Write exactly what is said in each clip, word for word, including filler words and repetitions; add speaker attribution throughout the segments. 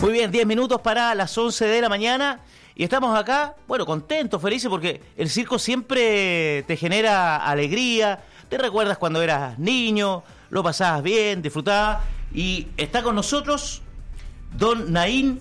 Speaker 1: Muy bien, diez minutos para las once de la mañana y estamos acá, bueno, contentos, felices porque el circo siempre te genera alegría, te recuerdas cuando eras niño, lo pasabas bien, disfrutabas y está con nosotros don Naín.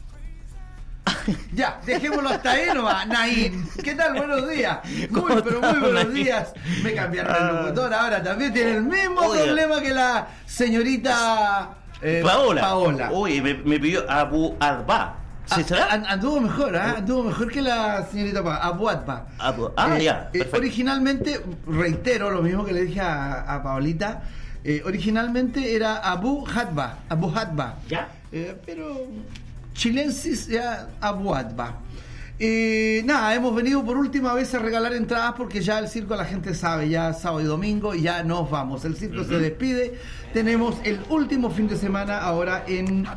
Speaker 2: Ya, dejémoslo hasta ahí nomás, Naín. ¿Qué tal? Buenos días. Muy, pero muy buenos Naín? días. Me cambiaron el locutor, ahora también tiene el mismo Oye. problema que la señorita...
Speaker 1: Eh, Paola.
Speaker 2: Paola.
Speaker 1: Oye, me, me pidió Abu Adba.
Speaker 2: ¿Sí será? Anduvo mejor, ¿eh? Anduvo mejor que la señorita Paola. Abu Adba.
Speaker 1: Abu, ah, eh, ya.
Speaker 2: Eh, originalmente, reitero lo mismo que le dije a, a Paolita. Eh, originalmente era Abu Hadba. Abu Hadba.
Speaker 1: Ya.
Speaker 2: Eh, pero chilensis ya Abu Adba. Eh, nada, hemos venido por última vez a regalar entradas porque ya el circo la gente sabe, ya sábado y domingo y ya nos vamos. El circo uh-huh. se despide. Tenemos el último fin de semana ahora en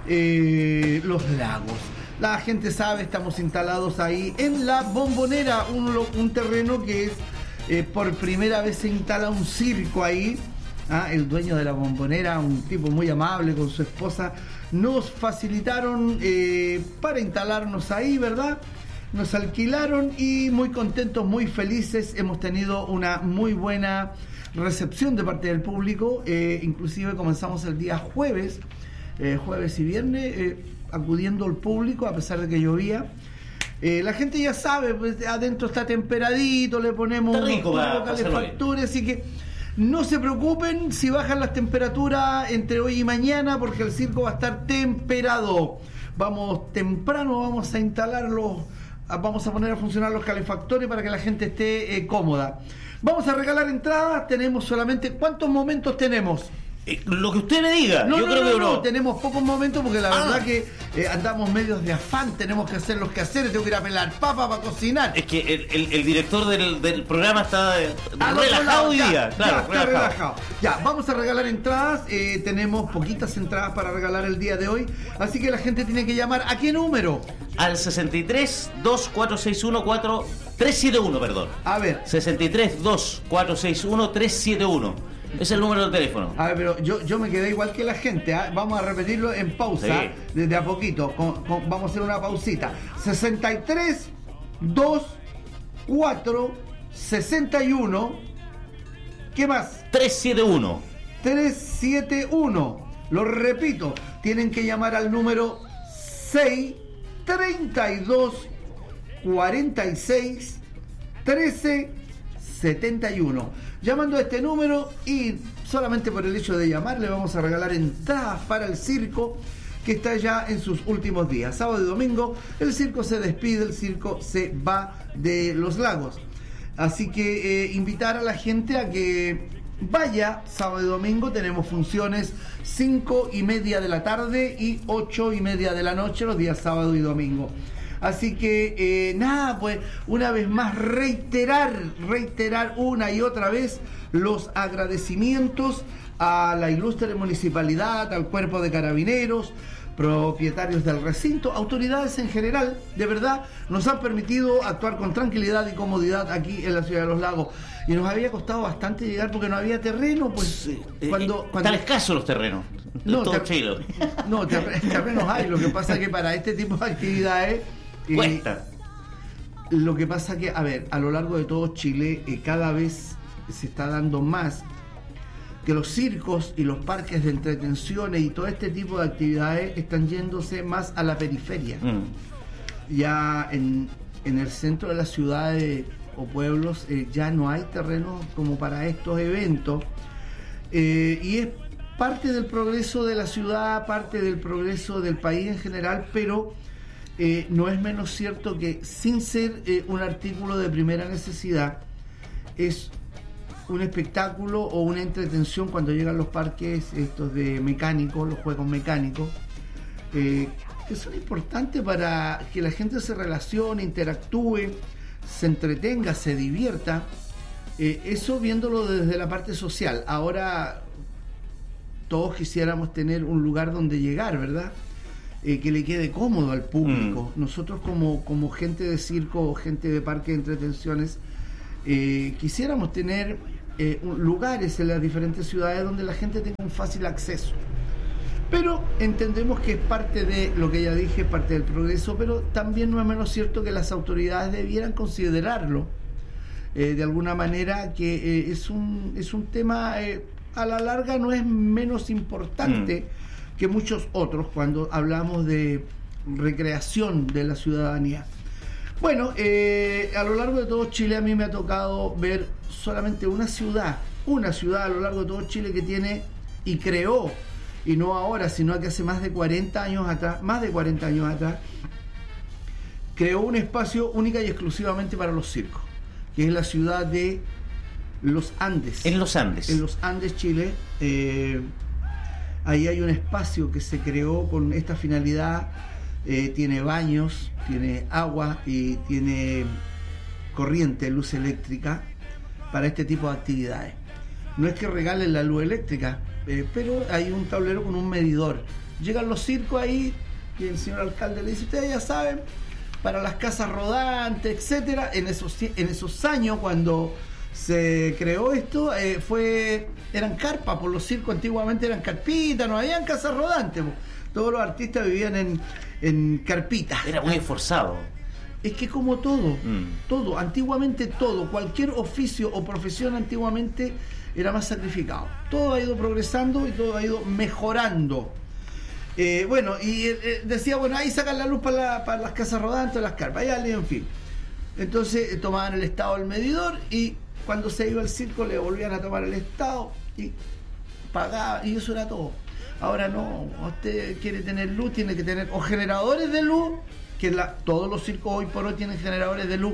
Speaker 2: eh, Los Lagos. La gente sabe, estamos instalados ahí en la Bombonera, un, un terreno que es eh, por primera vez se instala un circo ahí. Ah, el dueño de la Bombonera, un tipo muy amable con su esposa, nos facilitaron eh, para instalarnos ahí, ¿verdad? Nos alquilaron y muy contentos, muy felices. Hemos tenido una muy buena recepción de parte del público. Eh, inclusive comenzamos el día jueves, eh, jueves y viernes, eh, acudiendo al público a pesar de que llovía. Eh, la gente ya sabe, pues adentro está temperadito, le ponemos calefactores, así que no se preocupen si bajan las temperaturas entre hoy y mañana, porque el circo va a estar temperado. Vamos temprano, vamos a instalarlos, vamos a poner a funcionar los calefactores para que la gente esté eh, cómoda. Vamos a regalar entradas, tenemos solamente... ¿Cuántos momentos tenemos?
Speaker 1: Eh, lo que usted me diga.
Speaker 2: No,
Speaker 1: Yo
Speaker 2: no,
Speaker 1: creo
Speaker 2: no,
Speaker 1: que
Speaker 2: no,
Speaker 1: no.
Speaker 2: tenemos pocos momentos porque la
Speaker 1: ah.
Speaker 2: verdad que eh, andamos medios de afán, tenemos que hacer los quehaceres, tengo que ir a pelar papa para cocinar.
Speaker 1: Es que el, el, el director del, del programa está eh,
Speaker 2: ah,
Speaker 1: relajado hoy
Speaker 2: ya,
Speaker 1: día. Claro,
Speaker 2: ya, está
Speaker 1: relajado.
Speaker 2: relajado. Ya, vamos a regalar entradas, eh, tenemos poquitas entradas para regalar el día de hoy, así que la gente tiene que llamar. ¿A qué número?
Speaker 1: Al sesenta y tres, dos, cuatro seis uno, cuatro, tres siete uno, perdón.
Speaker 2: A ver.
Speaker 1: sesenta y tres, dos, cuatro seis uno, tres siete uno. Es el número de teléfono.
Speaker 2: A ver, pero yo, yo me quedé igual que la gente, ¿eh? Vamos a repetirlo en pausa,
Speaker 1: sí.
Speaker 2: desde a poquito. Con, con, vamos a hacer una pausita. sesenta y tres, dos, cuatro, sesenta y uno. ¿Qué más?
Speaker 1: tres siete uno.
Speaker 2: tres siete uno. Lo repito, tienen que llamar al número seis, treinta y dos, cuarenta y seis, trece, setenta y uno. Llamando a este número y solamente por el hecho de llamar le vamos a regalar entradas para el circo que está ya en sus últimos días. Sábado y domingo el circo se despide, el circo se va de Los Lagos. Así que eh, invitar a la gente a que vaya sábado y domingo. Tenemos funciones cinco y media de la tarde y ocho y media de la noche los días sábado y domingo. Así que eh, nada, pues una vez más reiterar, reiterar una y otra vez los agradecimientos a la ilustre municipalidad, al cuerpo de carabineros, propietarios del recinto, autoridades en general, de verdad, nos han permitido actuar con tranquilidad y comodidad aquí en la ciudad de Los Lagos. Y nos había costado bastante llegar porque no había terreno, pues
Speaker 1: sí.
Speaker 2: cuando,
Speaker 1: eh,
Speaker 2: cuando...
Speaker 1: Están escasos los terrenos.
Speaker 2: No,
Speaker 1: todo
Speaker 2: ter...
Speaker 1: chilo.
Speaker 2: no ter... terrenos hay, lo que pasa es que para este tipo de actividades...
Speaker 1: Cuesta.
Speaker 2: Eh, lo que pasa que, a ver, a lo largo de todo Chile, eh, cada vez se está dando más que los circos y los parques de entretenciones y todo este tipo de actividades están yéndose más a la periferia. Mm. Ya en, en el centro de las ciudades o pueblos eh, ya no hay terreno como para estos eventos. Eh, y es parte del progreso de la ciudad, parte del progreso del país en general, pero... Eh, no es menos cierto que sin ser eh, un artículo de primera necesidad, es un espectáculo o una entretención cuando llegan los parques estos de mecánicos, los juegos mecánicos, eh, que son importantes para que la gente se relacione, interactúe, se entretenga, se divierta. Eh, eso viéndolo desde la parte social. Ahora todos quisiéramos tener un lugar donde llegar, ¿verdad? Eh, que le quede cómodo al público. Mm. Nosotros como, como gente de circo o gente de parque de entretenciones eh, quisiéramos tener eh, lugares en las diferentes ciudades donde la gente tenga un fácil acceso. Pero entendemos que es parte de lo que ya dije, parte del progreso, pero también no es menos cierto que las autoridades debieran considerarlo eh, de alguna manera, que eh, es un es un tema eh, a la larga no es menos importante mm. que muchos otros cuando hablamos de recreación de la ciudadanía. Bueno, eh, a lo largo de todo Chile a mí me ha tocado ver solamente una ciudad, una ciudad a lo largo de todo Chile que tiene y creó, y no ahora, sino que hace más de cuarenta años atrás, más de cuarenta años atrás, creó un espacio única y exclusivamente para los circos, que es la ciudad de Los Andes.
Speaker 1: En Los Andes.
Speaker 2: En Los Andes, Chile. Eh, ahí hay un espacio que se creó con esta finalidad. Eh, tiene baños, tiene agua y tiene corriente, luz eléctrica para este tipo de actividades. No es que regalen la luz eléctrica, eh, pero hay un tablero con un medidor. Llegan los circos ahí y el señor alcalde le dice: ustedes ya saben, para las casas rodantes, etcétera. En esos, en esos años cuando se creó esto, eh, fue eran carpas, por los circos antiguamente eran carpitas, no habían casas rodantes. Todos los artistas vivían en, en carpitas.
Speaker 1: Era muy esforzado.
Speaker 2: Es que como todo, mm. todo, antiguamente todo, cualquier oficio o profesión antiguamente era más sacrificado. Todo ha ido progresando y todo ha ido mejorando. Eh, bueno, y eh, decía, bueno, ahí sacan la luz para, la, para las casas rodantes, las carpas, allá, en fin. Entonces eh, tomaban el estado del medidor y cuando se iba al circo le volvían a tomar el estado y pagaba, y eso era todo. Ahora no, usted quiere tener luz, tiene que tener o generadores de luz, que la, todos los circos hoy por hoy tienen generadores de luz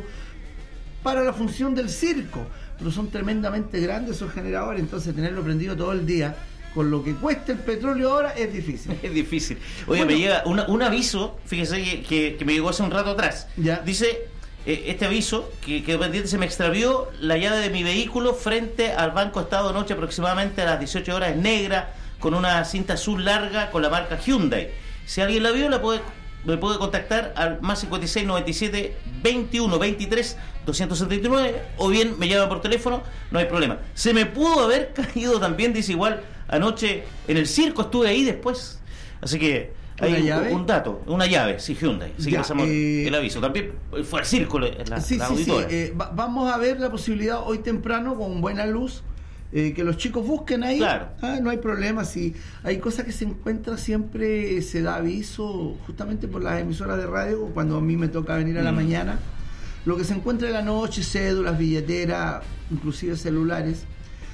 Speaker 2: para la función del circo, pero son tremendamente grandes esos generadores, entonces tenerlo prendido todo el día, con lo que cuesta el petróleo ahora, es difícil.
Speaker 1: Es difícil. Oye, bueno, me llega una, un aviso, fíjese que, que, que me llegó hace un rato atrás.
Speaker 2: ¿Ya?
Speaker 1: Dice, eh, este aviso, que, que pendiente, se me extravió la llave de mi vehículo frente al Banco Estado anoche aproximadamente a las dieciocho horas, es negra, con una cinta azul larga con la marca Hyundai. Si alguien la vio, la puede, me puede contactar al más cincuenta y seis noventa y siete veintiuno veintitrés doscientos setenta y nueve, o bien me llama por teléfono, no hay problema. Se me pudo haber caído también, dice igual, anoche en el circo, estuve ahí después. Así que hay un, un dato, una llave, sí, Hyundai. Así ya, que pasamos eh, el aviso. También fue al circo la,
Speaker 2: sí,
Speaker 1: la
Speaker 2: sí,
Speaker 1: auditora.
Speaker 2: Sí, eh, va, vamos a ver la posibilidad hoy temprano con buena luz. Eh, que los chicos busquen ahí,
Speaker 1: claro.
Speaker 2: ah, no hay problema. Si hay cosas que se encuentran, siempre se da aviso, justamente por las emisoras de radio, cuando a mí me toca venir a la mm. mañana. Lo que se encuentra en la noche, cédulas, billeteras, inclusive celulares,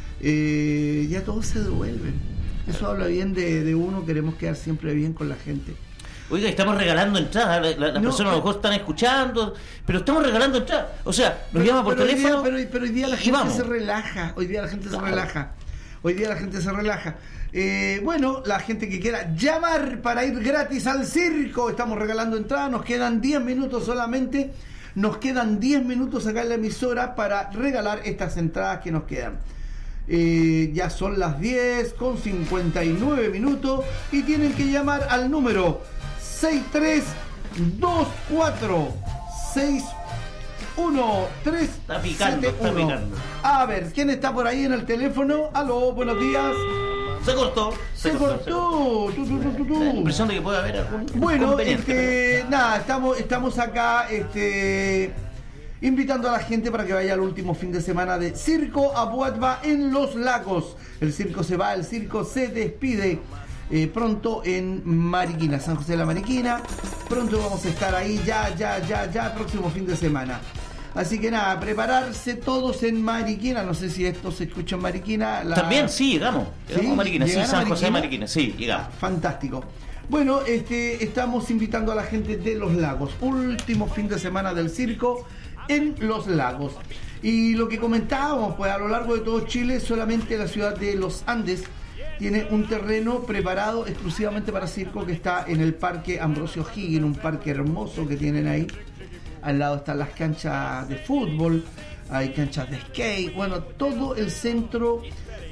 Speaker 2: eh, ya todos se devuelven. Eso habla bien de, de uno, queremos quedar siempre bien con la gente.
Speaker 1: Oiga, estamos regalando entradas, las la, la no, personas pero, a lo mejor están escuchando, pero estamos regalando entradas. O sea, nos llaman por teléfono.
Speaker 2: Hoy día, pero, pero hoy día la gente se relaja, hoy día la gente claro. se relaja, hoy día la gente se relaja. Eh, bueno, la gente que quiera llamar para ir gratis al circo, estamos regalando entradas, nos quedan diez minutos solamente, nos quedan diez minutos acá en la emisora para regalar estas entradas que nos quedan. Eh, ya son las diez con cincuenta y nueve minutos y tienen que llamar al número seis tres dos cuatro seis uno tres
Speaker 1: Está picando, está picando.
Speaker 2: A ver, ¿quién está por ahí en el teléfono? Aló, buenos días.
Speaker 1: Se cortó.
Speaker 2: Se, se cortó.
Speaker 1: Se cortó. La impresión de que puede haber algún
Speaker 2: bueno, este, nada, estamos, estamos acá este, invitando a la gente para que vaya al último fin de semana de Circo Abuadba en Los Lagos. El circo se va, el circo se despide. Eh, pronto en Mariquina, San José de la Mariquina. Pronto vamos a estar ahí ya, ya, ya, ya, próximo fin de semana. Así que nada, prepararse todos en Mariquina. No sé si esto se escucha en Mariquina. La...
Speaker 1: También, sí, llegamos. Llegamos
Speaker 2: ¿Sí?
Speaker 1: a Mariquina, sí, San
Speaker 2: Mariquina?
Speaker 1: José de Mariquina, sí, llegamos.
Speaker 2: Fantástico. Bueno, este, estamos invitando a la gente de Los Lagos. Último fin de semana del circo en Los Lagos. Y lo que comentábamos, pues a lo largo de todo Chile, solamente la ciudad de Los Andes tiene un terreno preparado exclusivamente para circo, que está en el Parque Ambrosio Higgins, un parque hermoso que tienen ahí. Al lado están las canchas de fútbol, hay canchas de skate, bueno, todo el centro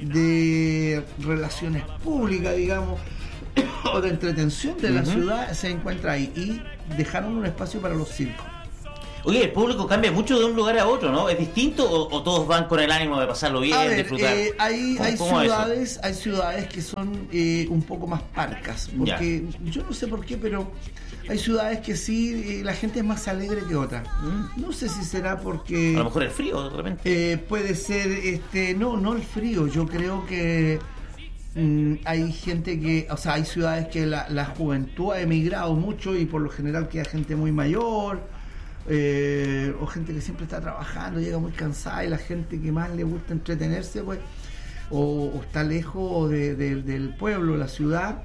Speaker 2: de relaciones públicas, digamos, o de entretención de la uh-huh. ciudad se encuentra ahí, y dejaron un espacio para los circos.
Speaker 1: Oye, el público cambia mucho de un lugar a otro, ¿no? ¿Es distinto o, o todos van con el ánimo de pasarlo bien,
Speaker 2: A ver,
Speaker 1: disfrutar?
Speaker 2: eh, hay,
Speaker 1: ¿Cómo,
Speaker 2: hay
Speaker 1: cómo es eso?
Speaker 2: ciudades, hay ciudades que son eh, un poco más parcas, porque ya. Yo no sé por qué, pero hay ciudades que sí, eh, la gente es más alegre que otras. Mm. No sé si será porque...
Speaker 1: A lo mejor el frío, de repente.
Speaker 2: Eh, puede ser, este, no, no el frío, yo creo que mm, hay gente que, o sea, hay ciudades que la, la juventud ha emigrado mucho y por lo general queda gente muy mayor, eh, o gente que siempre está trabajando, llega muy cansada, y la gente que más le gusta entretenerse, pues, o, o está lejos de, de, del pueblo, la ciudad,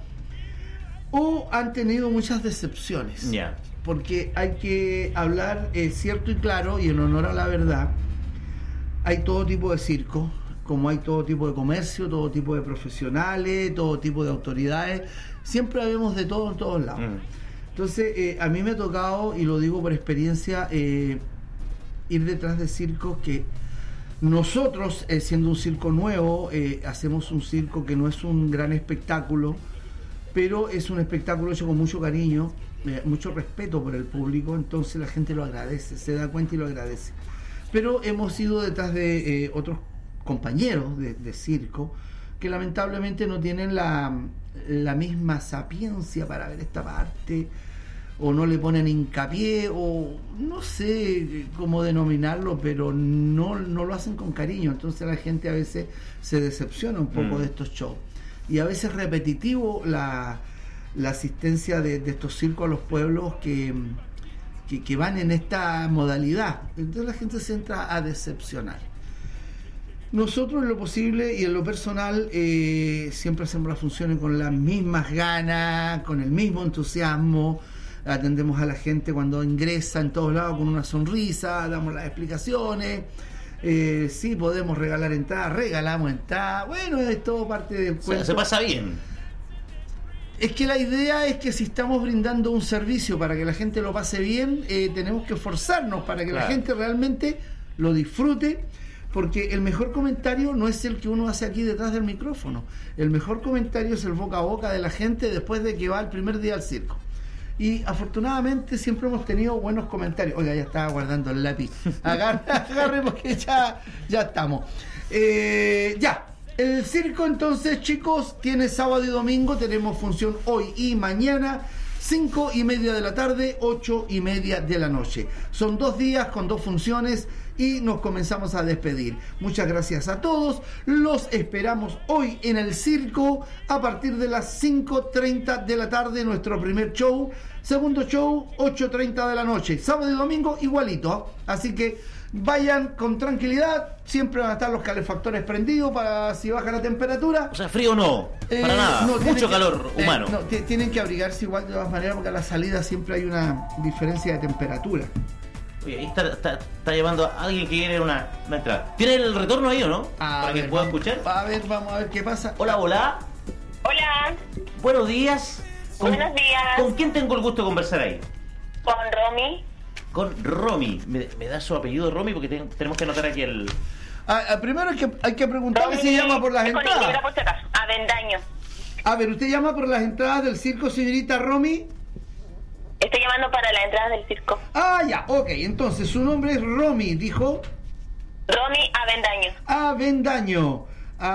Speaker 2: o han tenido muchas decepciones.
Speaker 1: Ya. Yeah.
Speaker 2: Porque hay que hablar eh, cierto y claro, y en honor a la verdad. Hay todo tipo de circo, como hay todo tipo de comercio, todo tipo de profesionales, todo tipo de autoridades. Siempre habemos de todo en todos lados. Mm. Entonces, eh, a mí me ha tocado, y lo digo por experiencia, eh, ir detrás de circos que nosotros, eh, siendo un circo nuevo, eh, hacemos un circo que no es un gran espectáculo, pero es un espectáculo hecho con mucho cariño, eh, mucho respeto por el público, entonces la gente lo agradece, se da cuenta y lo agradece. Pero hemos ido detrás de eh, otros compañeros de, de circo que lamentablemente no tienen la, la misma sapiencia para ver esta parte, o no le ponen hincapié, o no sé cómo denominarlo, pero no, no lo hacen con cariño. Entonces la gente a veces se decepciona un poco mm. de estos shows. Y a veces es repetitivo la, la asistencia de, de estos circos a los pueblos que, que, que van en esta modalidad. Entonces la gente se entra a decepcionar. Nosotros en lo posible y en lo personal eh, siempre hacemos las funciones con las mismas ganas, con el mismo entusiasmo. Atendemos a la gente cuando ingresa en todos lados con una sonrisa, damos las explicaciones. Eh, sí, podemos regalar entradas, regalamos entradas. Bueno, es todo parte del cuento.
Speaker 1: O sea, se pasa bien.
Speaker 2: Es que la idea es que si estamos brindando un servicio para que la gente lo pase bien, eh, tenemos que esforzarnos para que claro. la gente realmente lo disfrute, porque el mejor comentario no es el que uno hace aquí detrás del micrófono. El mejor comentario es el boca a boca de la gente después de que va el primer día al circo. Y afortunadamente siempre hemos tenido buenos comentarios. Oiga, ya estaba guardando el lápiz. Agarre, agarre porque ya, ya estamos. Eh, ya. El circo entonces, chicos, tiene sábado y domingo. Tenemos función hoy y mañana. Cinco y media de la tarde, ocho y media de la noche. Son dos días con dos funciones y nos comenzamos a despedir. Muchas gracias a todos. Los esperamos hoy en el circo a partir de las cinco treinta de la tarde, nuestro primer show. Segundo show, ocho treinta de la noche. Sábado y domingo igualito. Así que vayan con tranquilidad. Siempre van a estar los calefactores prendidos para si baja la temperatura.
Speaker 1: O sea, frío no, eh, para nada. No, mucho que, calor eh, humano.
Speaker 2: No, t- tienen que abrigarse igual de todas maneras porque a la salida siempre hay una diferencia de temperatura.
Speaker 1: Oye, ahí está, está, está llevando a alguien que quiere una, una entrada. ¿Tiene el retorno ahí o no?
Speaker 2: A
Speaker 1: Para
Speaker 2: ver,
Speaker 1: que pueda
Speaker 2: vamos,
Speaker 1: escuchar.
Speaker 2: A ver, vamos a ver qué pasa.
Speaker 1: Hola, hola.
Speaker 3: Hola.
Speaker 1: Buenos días. ¿Con,
Speaker 3: Buenos días.
Speaker 1: ¿Con quién tengo el gusto de conversar ahí?
Speaker 3: Con Romy.
Speaker 1: Con Romy. ¿Me, me da su apellido, Romy? Porque ten, tenemos que anotar aquí el...
Speaker 2: Ah, ah, primero hay que, hay que preguntarle si llama por las entradas.
Speaker 3: Con Y, por si acaso. Avendaño.
Speaker 2: A ver, ¿usted llama por las entradas del circo, señorita Romy?
Speaker 3: Estoy llamando para la entrada del circo.
Speaker 2: Ah, ya, ok. Entonces, su nombre es Romy, dijo...
Speaker 3: Romy Avendaño.
Speaker 2: Avendaño.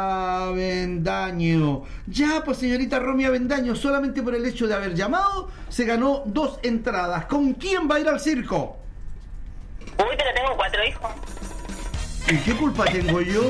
Speaker 2: Avendaño. Ya, pues señorita Romy Avendaño, solamente por el hecho de haber llamado, se ganó dos entradas. ¿Con quién va a ir al circo?
Speaker 3: Uy, pero tengo cuatro hijos.
Speaker 2: ¿Y qué culpa tengo yo?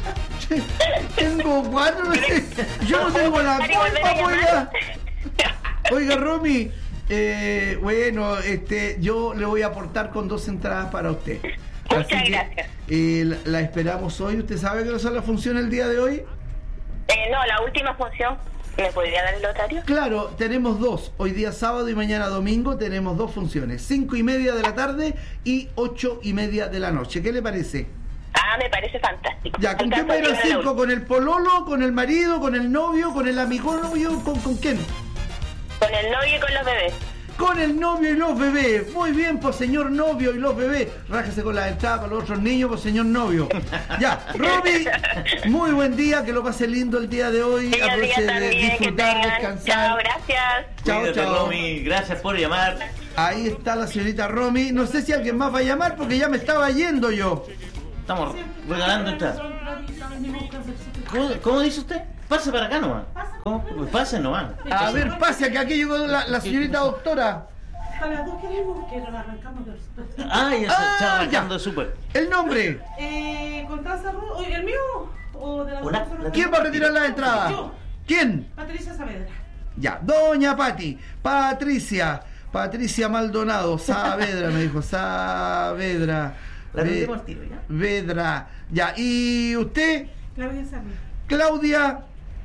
Speaker 2: Tengo cuatro. Yo no tengo la culpa, oiga. Oiga, Romy, eh, bueno, este, yo le voy a aportar con dos entradas para usted.
Speaker 3: Muchas Así gracias.
Speaker 2: Que, eh, la, la esperamos hoy. ¿Usted sabe que no son la función el día de hoy?
Speaker 3: Eh, no, la última función. ¿Me podría dar el horario?
Speaker 2: Claro, tenemos dos. Hoy día sábado y mañana domingo tenemos dos funciones. Cinco y media de la tarde y ocho y media de la noche. ¿Qué le parece?
Speaker 3: Ah, me parece fantástico.
Speaker 2: Ya, ¿con quién va a ir al circo? ¿Con el pololo, con el marido, con el novio, con el amigo novio? ¿Con, con quién?
Speaker 3: Con el novio y con los bebés.
Speaker 2: Con el novio y los bebés. Muy bien, pues señor novio y los bebés. Rájese con la entrada para los otros niños, pues señor novio. Ya, Romy, muy buen día, que lo pase lindo el día de hoy.
Speaker 3: Aproveche
Speaker 2: de disfrutar, descansar.
Speaker 3: Chao, gracias.
Speaker 2: Chao,
Speaker 1: Cuídate,
Speaker 2: chao.
Speaker 1: Romy, gracias por llamar.
Speaker 2: Ahí está la señorita Romy. No sé si alguien más va a llamar porque ya me estaba yendo yo.
Speaker 1: Estamos regalando entradas. ¿Cómo, ¿Cómo dice usted? Pase para acá nomás. ¿Cómo? Pues pase nomás.
Speaker 2: A ver, pase, que aquí llegó la, la señorita doctora.
Speaker 4: A las dos queremos que nos arrancamos del súper.
Speaker 1: Ah, ya se
Speaker 2: Ah,
Speaker 1: está arrancando
Speaker 2: ya.
Speaker 1: de súper.
Speaker 2: El nombre.
Speaker 4: Eh, Constanza Ro- ¿el mío o de la
Speaker 1: Hola.
Speaker 4: doctora?
Speaker 2: ¿Quién va a retirar la entrada?
Speaker 4: Yo,
Speaker 2: ¿Quién?
Speaker 4: Patricia Saavedra.
Speaker 2: Ya, doña Pati, Patricia, Patricia Maldonado, Saavedra, me dijo, Saavedra.
Speaker 1: La
Speaker 2: Ve-
Speaker 1: vendemos al tiro, ¿ya?
Speaker 2: Vedra. Ya, ¿y usted?
Speaker 4: Claudia Serna.
Speaker 2: Claudia.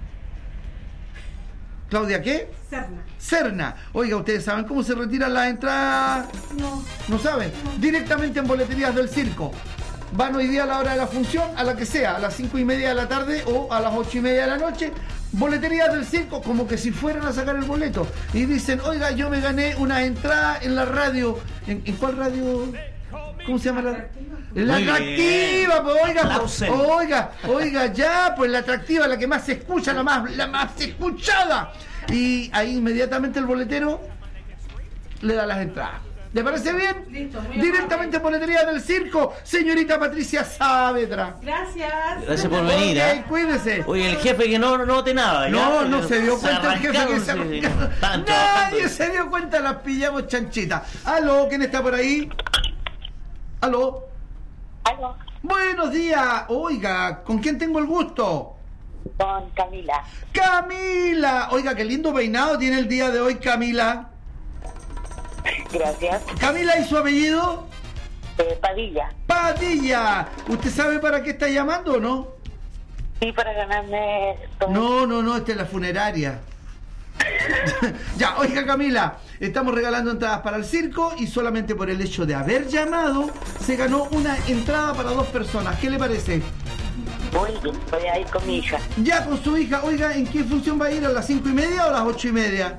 Speaker 2: ¿Claudia qué?
Speaker 4: Serna.
Speaker 2: Serna. Oiga, ¿ustedes saben cómo se retiran las entradas?
Speaker 4: No.
Speaker 2: ¿No saben? Directamente en boleterías del circo. Van hoy día a la hora de la función, a la que sea, a las cinco y media de la tarde o a las ocho y media de la noche. Boleterías del circo, como que si fueran a sacar el boleto. Y dicen, oiga, yo me gané una entrada en la radio. ¿En, en cuál radio? ¿Cómo se llama la? En la
Speaker 1: Muy
Speaker 2: atractiva, pues, oiga, pues,
Speaker 1: Clausen.
Speaker 2: oiga, oiga, ya, pues la atractiva, la que más se escucha, la más, la más escuchada. Y ahí inmediatamente el boletero le da las entradas. ¿Le parece bien?
Speaker 4: Listo, muy
Speaker 2: Directamente en boletería del circo, señorita Patricia Saavedra.
Speaker 4: Gracias.
Speaker 1: Gracias por venir,
Speaker 2: Ok,
Speaker 1: ¿eh?
Speaker 2: cuídese.
Speaker 1: Oye, el jefe que no no note nada, ¿ya?
Speaker 2: No, no se dio cuenta el jefe que
Speaker 1: arrancaron,
Speaker 2: se
Speaker 1: sí, sí,
Speaker 2: arrancaron.
Speaker 1: estaban
Speaker 2: Nadie
Speaker 1: trabajando.
Speaker 2: se dio cuenta, las pillamos chanchita. Aló, ¿quién está por ahí? Aló.
Speaker 3: Aló,
Speaker 2: Buenos días. Oiga, ¿con quién tengo el gusto?
Speaker 3: con Camila.
Speaker 2: Camila. Oiga, qué lindo peinado tiene el día de hoy, Camila.
Speaker 3: Gracias.
Speaker 2: Camila, ¿y su apellido?
Speaker 3: Eh, Padilla.
Speaker 2: Padilla. ¿Usted sabe para qué está llamando o no?
Speaker 3: Sí, para ganarme todo.
Speaker 2: No, no, no, esta es la funeraria. Ya, oiga Camila, estamos regalando entradas para el circo y solamente por el hecho de haber llamado se ganó una entrada para dos personas. ¿Qué le parece?
Speaker 3: Muy bien, voy a ir con mi hija.
Speaker 2: Ya con su hija, oiga, ¿en qué función va a ir? ¿A las cinco y media o a las ocho y media?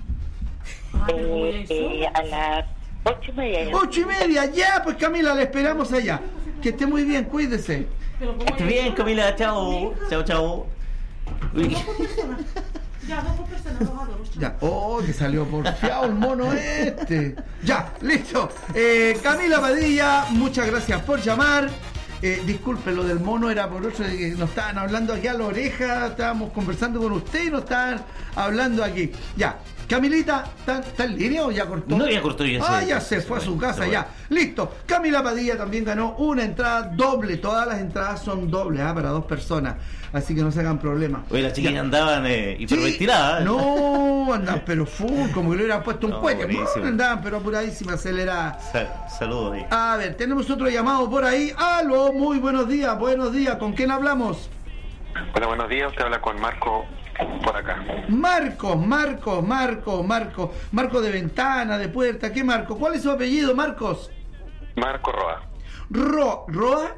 Speaker 3: Eh, eh, a las ocho y media.
Speaker 2: Ocho y media, ya, pues Camila, le esperamos allá. Que esté muy bien, cuídese.
Speaker 4: Pero como
Speaker 1: Esté bien, Camila, chao. Chao, chao. Uy.
Speaker 4: Dos por persona. Ya, dos por persona, dos a dos.
Speaker 2: Ya, oh, que salió porfiado el mono este. Ya, listo. Eh, Camila Padilla, muchas gracias por llamar. Eh, disculpe, lo del mono era por otro, que nos estaban hablando aquí a la oreja, estábamos conversando con usted y nos estaban hablando aquí. Ya, Camilita, ¿está, está en línea o ya cortó?
Speaker 1: No, ya cortó, ya
Speaker 2: Ah,
Speaker 1: se-
Speaker 2: ya se
Speaker 1: se
Speaker 2: fue a
Speaker 1: fue,
Speaker 2: su
Speaker 1: se
Speaker 2: casa,
Speaker 1: fue.
Speaker 2: ya. Listo. Camila Padilla también ganó una entrada doble. Todas las entradas son dobles, ¿ah? Para dos personas. Así que no se hagan problemas.
Speaker 1: Oye, las chiquillas
Speaker 2: Ya.
Speaker 1: andaban eh, hiperventiladas.
Speaker 2: Sí, no, andaban pero full, como que le hubieran puesto un
Speaker 1: No,
Speaker 2: cohete.
Speaker 1: buenísimo.
Speaker 2: Andaban pero apuradísimas, aceleradas.
Speaker 1: Sa- saludos ahí.
Speaker 2: A ver, tenemos otro llamado por ahí. Aló, muy buenos días, buenos días. ¿Con quién hablamos?
Speaker 5: Hola, buenos días. Usted habla con Marco por acá.
Speaker 2: Marcos, Marcos, Marcos, Marcos. Marco de ventana, de puerta. ¿Qué Marco? ¿Cuál es su apellido, Marcos?
Speaker 5: Marco Roa.
Speaker 2: Ro, ¿Roa?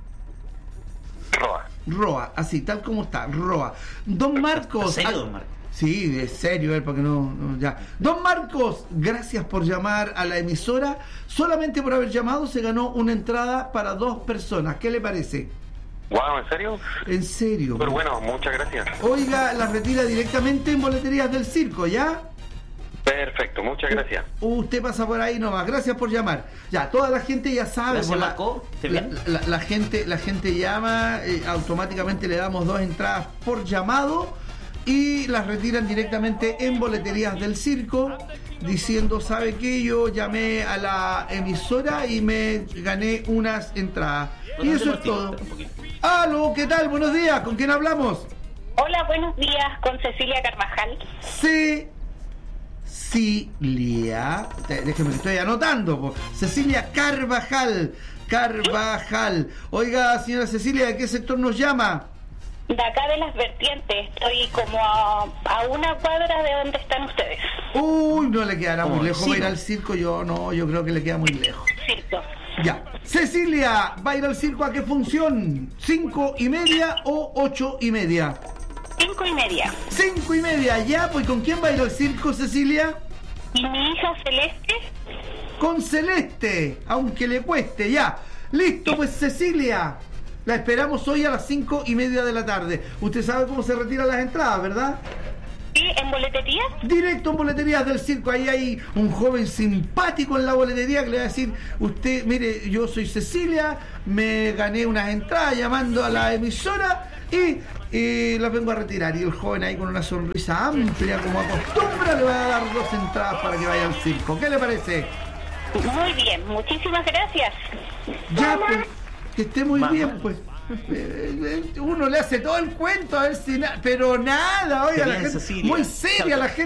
Speaker 5: Roa.
Speaker 2: Roa, así, tal como está, Roa. Don Marcos.
Speaker 1: ¿En serio,
Speaker 2: ah,
Speaker 1: don Marcos?
Speaker 2: Sí, es serio, eh, porque no, no, ya. Don Marcos, gracias por llamar a la emisora. Solamente por haber llamado se ganó una entrada para dos personas. ¿Qué le parece?
Speaker 5: Wow, ¿en serio?
Speaker 2: En serio.
Speaker 5: Pero bueno, muchas gracias.
Speaker 2: Oiga, la retira directamente en boleterías del circo, ¿ya?
Speaker 5: Perfecto, muchas gracias.
Speaker 2: Usted pasa por ahí nomás. Gracias por llamar. Ya, toda la gente ya sabe.
Speaker 1: Gracias,
Speaker 2: por la,
Speaker 1: Marco. ¿Esté
Speaker 2: la,
Speaker 1: bien?
Speaker 2: la- la gente, la gente llama, eh, automáticamente le damos dos entradas por llamado y las retiran directamente en boleterías del circo diciendo, ¿sabe qué? Yo llamé a la emisora y me gané unas entradas. Y eso es todo. Aló, ¿qué tal? Buenos días. ¿Con quién hablamos?
Speaker 3: Hola, buenos días, con Cecilia Carvajal.
Speaker 2: Cecilia, te- déjeme que estoy anotando, po. Cecilia Carvajal, Carvajal. Oiga, señora Cecilia, ¿de qué sector nos llama?
Speaker 3: De acá de las vertientes, estoy como a, a una cuadra de donde están ustedes.
Speaker 2: Uy, no le quedará muy
Speaker 1: Como
Speaker 2: lejos, va a ir
Speaker 1: vecino.
Speaker 2: al circo, yo no, yo creo que le queda muy lejos.
Speaker 3: Cierto.
Speaker 2: Ya, Cecilia, ¿va a ir al circo a qué función? ¿Cinco y media o ocho y media?
Speaker 3: Cinco y media.
Speaker 2: Cinco y media, ya, pues ¿con quién va a ir al circo, Cecilia?
Speaker 3: Y mi hija Celeste,
Speaker 2: Con Celeste, aunque le cueste, ya. Listo, pues Cecilia. La esperamos hoy a las cinco y media de la tarde. Usted sabe cómo se retiran las entradas, ¿verdad?
Speaker 3: Sí, en boletería.
Speaker 2: Directo en Boleterías del Circo. Ahí hay un joven simpático en la boletería que le va a decir, usted, mire, yo soy Cecilia, me gané unas entradas llamando a la emisora y, y las vengo a retirar. Y el joven ahí con una sonrisa amplia como acostumbra le va a dar dos entradas para que vaya al circo. ¿Qué le parece?
Speaker 3: Muy bien, muchísimas gracias.
Speaker 2: Ya, pues, que esté muy
Speaker 1: Mamá.
Speaker 2: bien, pues. Eh, eh, Uno le hace todo el cuento a ver si na- pero nada, oiga,
Speaker 1: Qué
Speaker 2: la
Speaker 1: bien,
Speaker 2: gente
Speaker 1: Cecilia.
Speaker 2: muy seria la gente.